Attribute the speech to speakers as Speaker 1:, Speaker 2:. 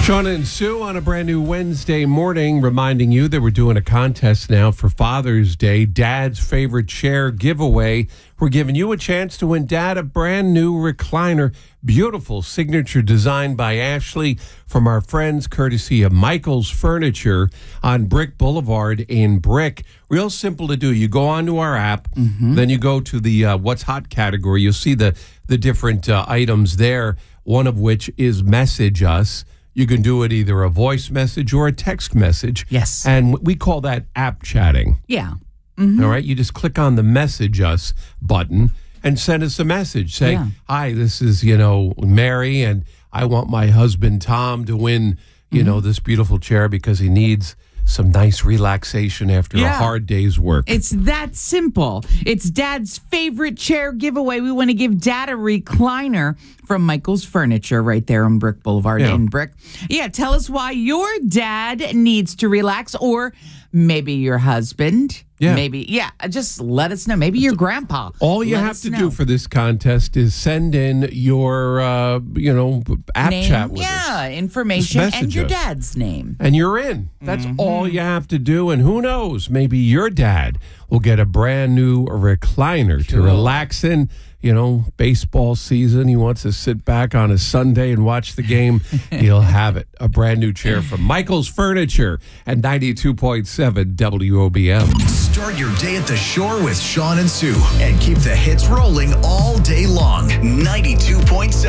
Speaker 1: Sean and Sue on a brand new Wednesday morning, reminding you that we're doing a contest now for Father's Day, Dad's Favorite Chair giveaway. We're giving you a chance to win Dad a brand new recliner, beautiful signature design by Ashley from our friends courtesy of Michael's Furniture on Brick Boulevard in Brick. Real simple to do. You go onto our app, then you go to the What's Hot category. You'll see the different items there, one of which is Message Us. You can do it either a voice message or a text message.
Speaker 2: Yes.
Speaker 1: And we call that app chatting.
Speaker 2: Yeah.
Speaker 1: All right. You just click on the Message Us button and send us a message. Say, hi, this is, Mary, and I want my husband, Tom, to win, this beautiful chair because he needs some nice relaxation after a hard day's work.
Speaker 2: It's that simple. It's Dad's favorite chair giveaway. We want to give Dad a recliner from Michael's Furniture right there on Brick Boulevard in Brick. Yeah, tell us why your dad needs to relax, or maybe your husband.
Speaker 1: Yeah.
Speaker 2: Maybe, just let us know. Maybe your grandpa.
Speaker 1: All you have to do for this contest is send in your, app
Speaker 2: name,
Speaker 1: chat with us.
Speaker 2: Yeah, information and your dad's name.
Speaker 1: And you're in. That's all you have to do. And who knows, maybe your dad will get a brand new recliner to relax in. Baseball season. He wants to sit back on a Sunday and watch the game. He'll have it. A brand new chair from Michael's Furniture at 92.7 WOBM.
Speaker 3: Start your day at the shore with Sean and Sue and keep the hits rolling all day long. 92.7